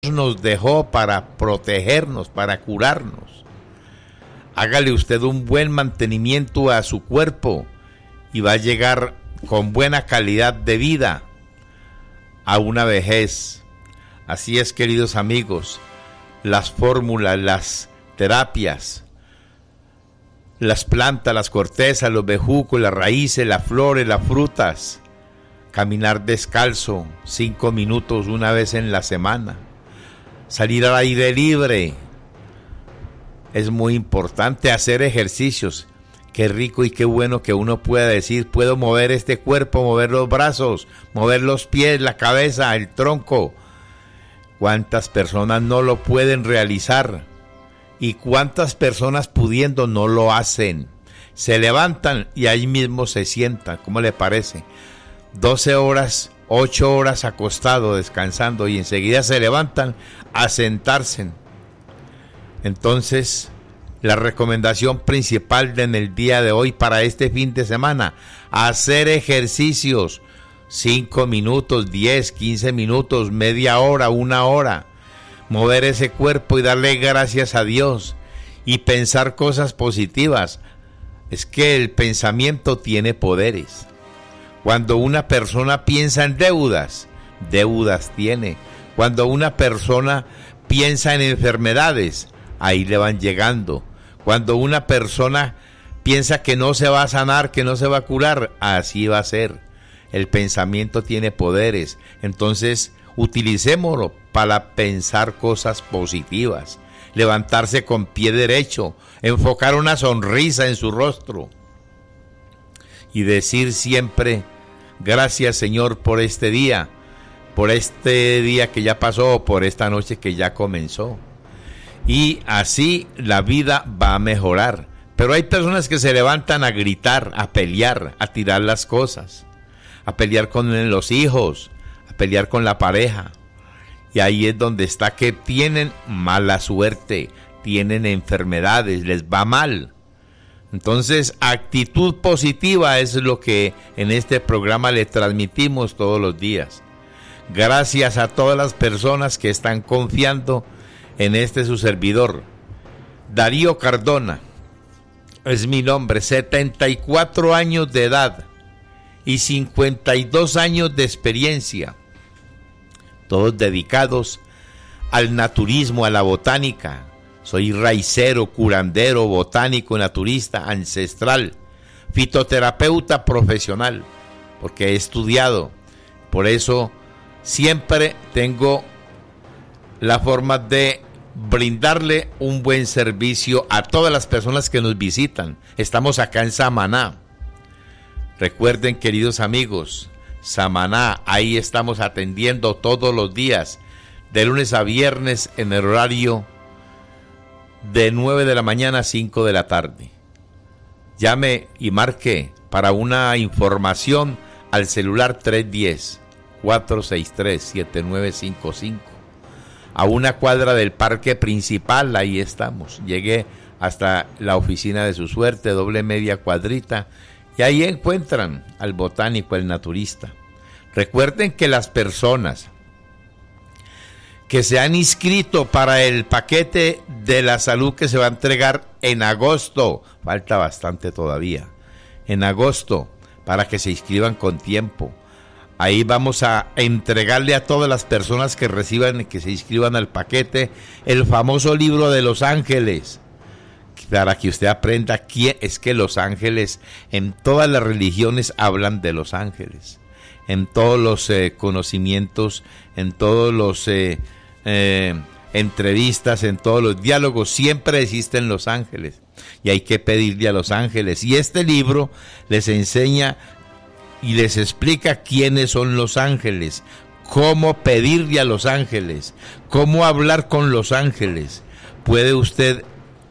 nos dejó para protegernos, para curarnos. Hágale usted un buen mantenimiento a su cuerpo y va a llegar con buena calidad de vida a una vejez. Así es, queridos amigos, las fórmulas, las terapias, las plantas, las cortezas, los bejucos, las raíces, las flores, las frutas, caminar descalzo 5 minutos una vez en la semana, salir al aire libre. Es muy importante hacer ejercicios. Qué rico y qué bueno que uno pueda decir, puedo mover este cuerpo, mover los brazos, mover los pies, la cabeza, el tronco. ¿Cuántas personas no lo pueden realizar? ¿Y cuántas personas pudiendo no lo hacen? Se levantan y ahí mismo se sientan. ¿Cómo le parece? 12 horas, 8 horas acostado, descansando, y enseguida se levantan a sentarse. Entonces, la recomendación principal en el día de hoy para este fin de semana: hacer ejercicios, 5 minutos, 10, 15 minutos, media hora, 1 hora, mover ese cuerpo y darle gracias a Dios y pensar cosas positivas. Es que el pensamiento tiene poderes. Cuando una persona piensa en deudas, deudas tiene. Cuando una persona piensa en enfermedades, ahí le van llegando. Cuando una persona piensa que no se va a sanar, que no se va a curar, así va a ser. El pensamiento tiene poderes. Entonces, utilicémoslo para pensar cosas positivas. Levantarse con pie derecho, enfocar una sonrisa en su rostro y decir siempre: gracias, Señor, por este día que ya pasó, por esta noche que ya comenzó. Y así la vida va a mejorar. Pero hay personas que se levantan a gritar, a pelear, a tirar las cosas, a pelear con los hijos, a pelear con la pareja. Y ahí es donde está, que tienen mala suerte, tienen enfermedades, les va mal. Entonces, actitud positiva es lo que en este programa le transmitimos todos los días. Gracias a todas las personas que están confiando en su servidor. Darío Cardona es mi nombre, 74 años de edad y 52 años de experiencia, todos dedicados al naturismo, a la botánica. Soy raicero, curandero, botánico, naturista, ancestral, fitoterapeuta profesional, porque he estudiado. Por eso siempre tengo la forma de brindarle un buen servicio a todas las personas que nos visitan. Estamos acá en Samaná. Recuerden, queridos amigos, Samaná, ahí estamos atendiendo todos los días, de lunes a viernes, en el horario de 9 de la mañana a 5 de la tarde. Llame y marque para una información al celular 310-463-7955. A una cuadra del parque principal, ahí estamos. Llegué hasta la oficina de su suerte, doble media cuadrita, y ahí encuentran al botánico, el naturista. Recuerden que las personas que se han inscrito para el paquete de la salud que se va a entregar en agosto, falta bastante todavía, en agosto, para que se inscriban con tiempo. Ahí vamos a entregarle a todas las personas que reciban, que se inscriban al paquete, el famoso libro de los ángeles, para que usted aprenda quién es, que los ángeles, en todas las religiones hablan de los ángeles, en todos los conocimientos, en todos los entrevistas, en todos los diálogos, siempre existen los ángeles, y hay que pedirle a los ángeles. Y este libro les enseña y les explica quiénes son los ángeles, cómo pedirle a los ángeles, cómo hablar con los ángeles. Puede usted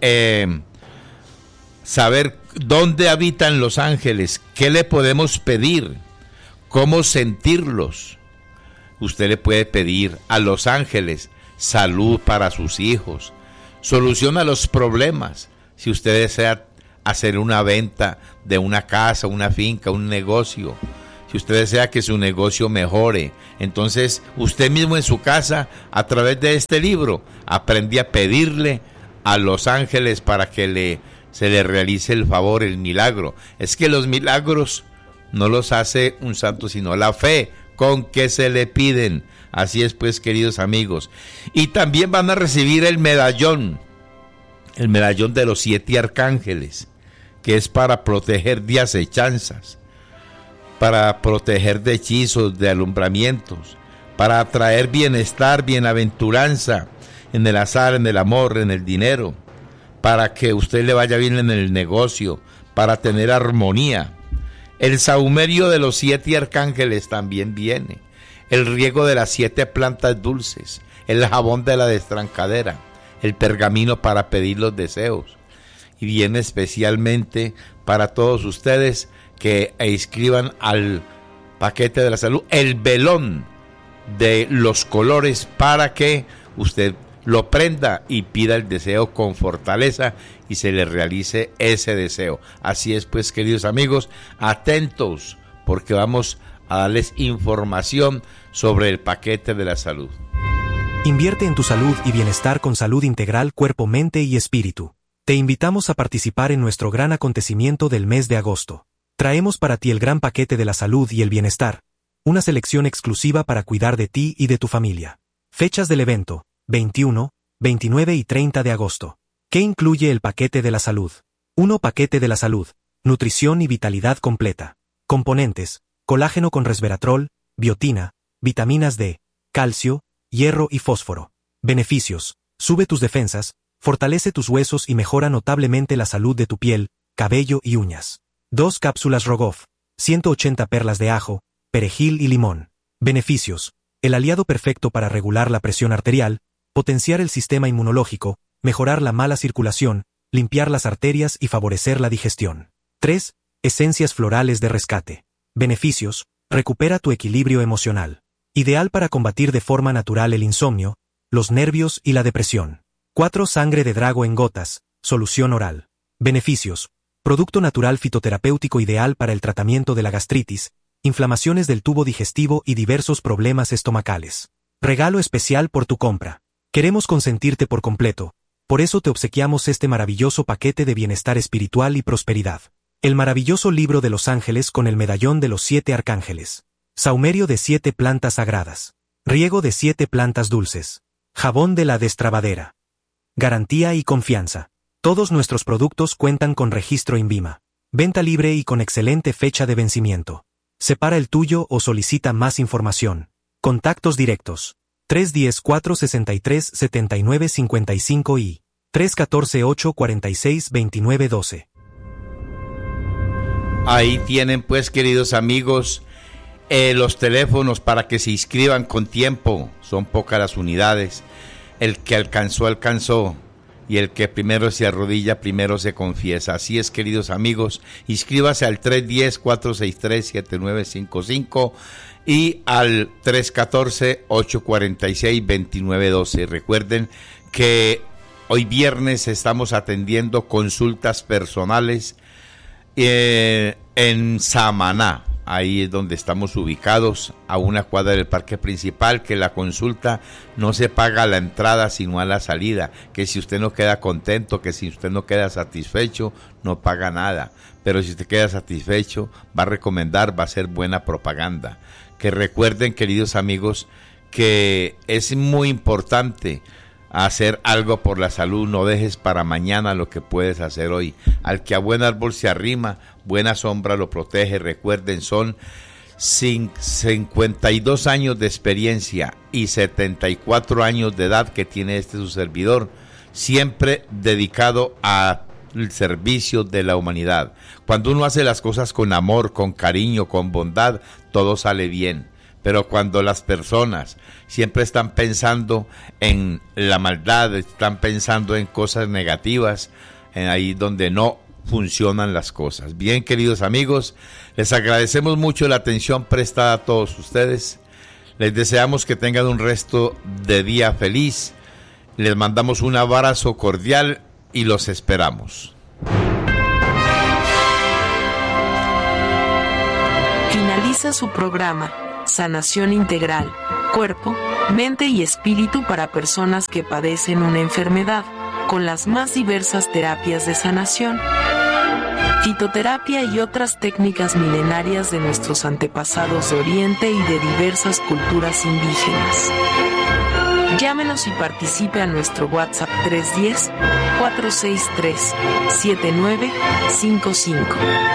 saber dónde habitan los ángeles, qué le podemos pedir, cómo sentirlos. Usted le puede pedir a los ángeles salud para sus hijos, solución a los problemas. Si usted desea hacer una venta de una casa, una finca, un negocio, si usted desea que su negocio mejore, entonces usted mismo en su casa, a través de este libro, aprende a pedirle a los ángeles para que se le realice el favor, el milagro. Es que los milagros no los hace un santo, sino la fe con que se le piden. Así es, pues, queridos amigos. Y también van a recibir el medallón de los 7 arcángeles, que es para proteger de acechanzas, para proteger de hechizos, de alumbramientos, para atraer bienestar, bienaventuranza en el azar, en el amor, en el dinero, para que usted le vaya bien en el negocio, para tener armonía. El sahumerio de los 7 arcángeles también viene, el riego de las 7 plantas dulces, el jabón de la destrancadera, el pergamino para pedir los deseos. Y viene especialmente para todos ustedes que inscriban al paquete de la salud el velón de los colores para que usted lo prenda y pida el deseo con fortaleza y se le realice ese deseo. Así es, pues, queridos amigos, atentos porque vamos a darles información sobre el paquete de la salud. Invierte en tu salud y bienestar con salud integral, cuerpo, mente y espíritu. Te invitamos a participar en nuestro gran acontecimiento del mes de agosto. Traemos para ti el gran paquete de la salud y el bienestar, una selección exclusiva para cuidar de ti y de tu familia. Fechas del evento: 21, 29 y 30 de agosto. ¿Qué incluye el paquete de la salud? 1. Paquete de la salud. Nutrición y vitalidad completa. Componentes: colágeno con resveratrol, biotina, vitaminas D, calcio, hierro y fósforo. Beneficios: sube tus defensas, fortalece tus huesos y mejora notablemente la salud de tu piel, cabello y uñas. 2. Cápsulas Rogoff. 180 perlas de ajo, perejil y limón. Beneficios: el aliado perfecto para regular la presión arterial, potenciar el sistema inmunológico, mejorar la mala circulación, limpiar las arterias y favorecer la digestión. 3. Esencias florales de rescate. Beneficios: recupera tu equilibrio emocional. Ideal para combatir de forma natural el insomnio, los nervios y la depresión. 4. Sangre de drago en gotas, solución oral. Beneficios: producto natural fitoterapéutico ideal para el tratamiento de la gastritis, inflamaciones del tubo digestivo y diversos problemas estomacales. Regalo especial por tu compra. Queremos consentirte por completo, por eso te obsequiamos este maravilloso paquete de bienestar espiritual y prosperidad. El maravilloso libro de los ángeles con el medallón de los 7 arcángeles. Sahumerio de 7 plantas sagradas. Riego de 7 plantas dulces. Jabón de la destrabadera. Garantía y confianza. Todos nuestros productos cuentan con registro INVIMA. Venta libre y con excelente fecha de vencimiento. Separa el tuyo o solicita más información. Contactos directos: 310-463-7955 y 314-846-2912. Ahí tienen, pues, queridos amigos, los teléfonos para que se inscriban con tiempo. Son pocas las unidades. El que alcanzó, alcanzó. Y el que primero se arrodilla, primero se confiesa. Así es, queridos amigos, inscríbase al 310-463-7955 y al 314-846-2912. Recuerden que hoy viernes estamos atendiendo consultas personales en Samaná. Ahí es donde estamos ubicados, a una cuadra del parque principal, que la consulta no se paga a la entrada sino a la salida, que si usted no queda contento, que si usted no queda satisfecho, no paga nada, pero si usted queda satisfecho, va a recomendar, va a ser buena propaganda. Que recuerden, queridos amigos, que es muy importante hacer algo por la salud. No dejes para mañana lo que puedes hacer hoy. Al que a buen árbol se arrima, buena sombra lo protege. Recuerden, son 52 años de experiencia y 74 años de edad que tiene su servidor, siempre dedicado al servicio de la humanidad. Cuando uno hace las cosas con amor, con cariño, con bondad, todo sale bien. Pero cuando las personas siempre están pensando en la maldad, están pensando en cosas negativas, ahí donde no funcionan las cosas. Bien, queridos amigos, les agradecemos mucho la atención prestada a todos ustedes. Les deseamos que tengan un resto de día feliz. Les mandamos un abrazo cordial y los esperamos. Finaliza realiza su programa Sanación Integral, Cuerpo, Mente y Espíritu para personas que padecen una enfermedad, con las más diversas terapias de sanación, fitoterapia y otras técnicas milenarias de nuestros antepasados de Oriente y de diversas culturas indígenas. Llámenos y participe a nuestro WhatsApp 310-463-7955.